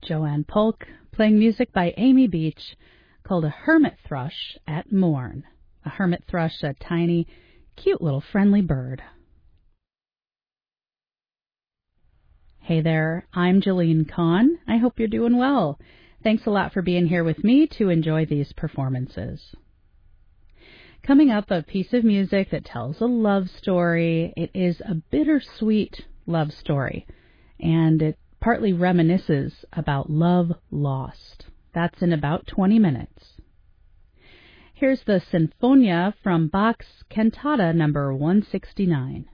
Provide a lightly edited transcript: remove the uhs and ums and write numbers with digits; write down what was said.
Joanne Polk, playing music by Amy Beach called A Hermit Thrush at Morn. A hermit thrush, a tiny, cute little friendly bird. Hey there, I'm Jolene Kahn. I hope you're doing well. Thanks a lot for being here with me to enjoy these performances. Coming up, a piece of music that tells a love story. It is a bittersweet love story, and it partly reminisces about love lost. That's in about 20 minutes. Here's the Sinfonia from Bach's Cantata number 169.